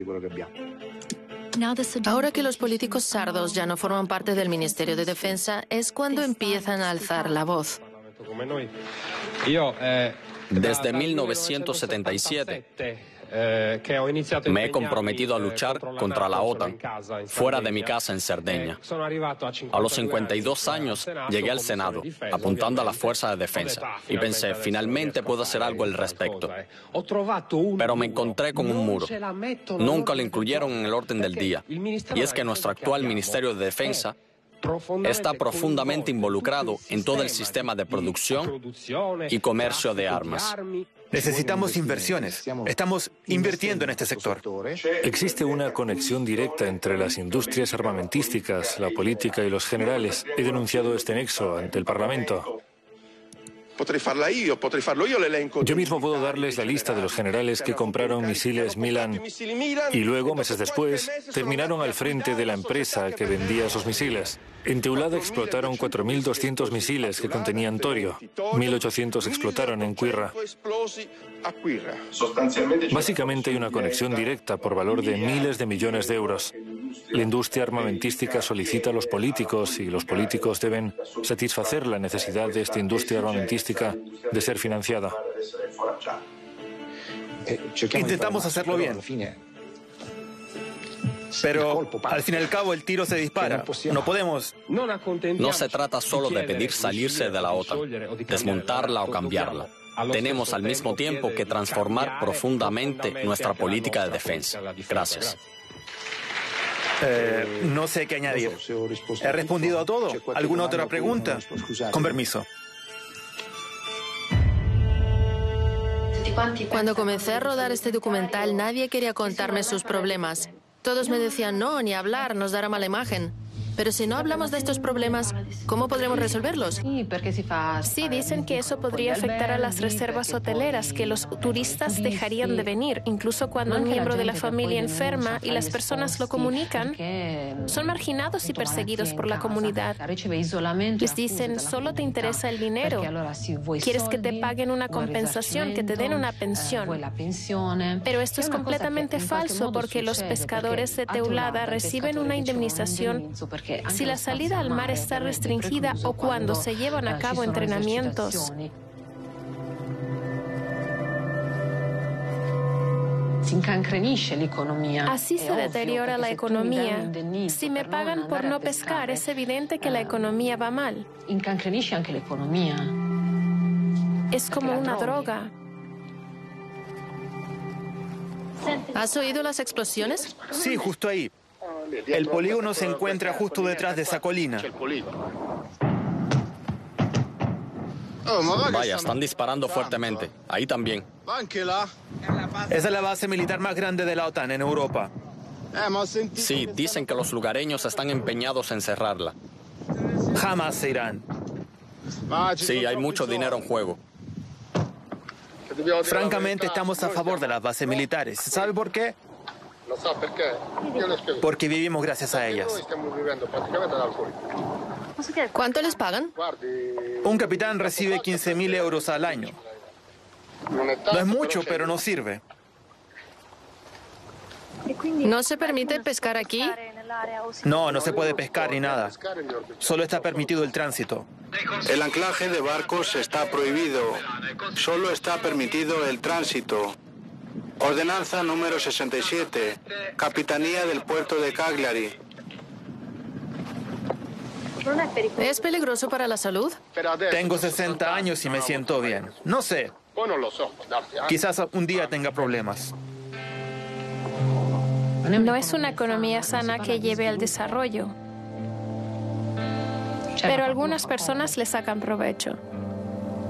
Ahora que los políticos sardos ya no forman parte del Ministerio de Defensa, es cuando empiezan a alzar la voz. Desde 1977 me he comprometido a luchar contra la OTAN, fuera de mi casa en Cerdeña. A los 52 años llegué al Senado, apuntando a la Fuerza de Defensa, y pensé, finalmente puedo hacer algo al respecto. Pero me encontré con un muro. Nunca lo incluyeron en el orden del día, y es que nuestro actual Ministerio de Defensa está profundamente involucrado en todo el sistema de producción y comercio de armas. Necesitamos inversiones. Estamos invirtiendo en este sector. Existe una conexión directa entre las industrias armamentísticas, la política y los generales. He denunciado este nexo ante el Parlamento. Yo mismo puedo darles la lista de los generales que compraron misiles Milan y luego, meses después, terminaron al frente de la empresa que vendía esos misiles. En Teulada explotaron 4.200 misiles que contenían torio. 1.800 explotaron en Quirra. Básicamente hay una conexión directa por valor de miles de millones de euros. La industria armamentística solicita a los políticos y los políticos deben satisfacer la necesidad de esta industria armamentística de ser financiada. Intentamos hacerlo bien. Pero, al fin y al cabo, el tiro se dispara. No podemos... No se trata solo de pedir salirse de la OTAN, desmontarla o cambiarla. Tenemos al mismo tiempo que transformar profundamente nuestra política de defensa. Gracias. No sé qué añadir. ¿He respondido a todo? ¿Alguna otra pregunta? Con permiso. Cuando comencé a rodar este documental, nadie quería contarme sus problemas. Todos me decían, no, ni hablar, nos dará mala imagen. Pero si no hablamos de estos problemas, ¿cómo podremos resolverlos? Sí, dicen que eso podría afectar a las reservas hoteleras, que los turistas dejarían de venir, incluso cuando un miembro de la familia enferma y las personas lo comunican, son marginados y perseguidos por la comunidad. Les dicen, solo te interesa el dinero. Quieres que te paguen una compensación, que te den una pensión. Pero esto es completamente falso porque los pescadores de Teulada reciben una indemnización si la salida al mar está restringida o cuando se llevan a cabo entrenamientos. Así se deteriora la economía. Si me pagan por no pescar, es evidente que la economía va mal. Es como una droga. ¿Has oído las explosiones? Sí, justo ahí. El polígono se encuentra justo detrás de esa colina. Vaya, están disparando fuertemente. Ahí también. Esa es la base militar más grande de la OTAN en Europa. Sí, dicen que los lugareños están empeñados en cerrarla. Jamás se irán. Sí, hay mucho dinero en juego. Francamente, estamos a favor de las bases militares. ¿Sabe por qué? Porque vivimos gracias a ellas. ¿Cuánto les pagan? Un capitán recibe 15.000 euros al año. No es mucho, pero no sirve. ¿No se permite pescar aquí? No, no se puede pescar ni nada. Solo está permitido el tránsito. El anclaje de barcos está prohibido. Solo está permitido el tránsito. Ordenanza número 67, Capitanía del Puerto de Cagliari. ¿Es peligroso para la salud? Tengo 60 años y me siento bien. No sé. Quizás un día tenga problemas. No es una economía sana que lleve al desarrollo. Pero algunas personas le sacan provecho.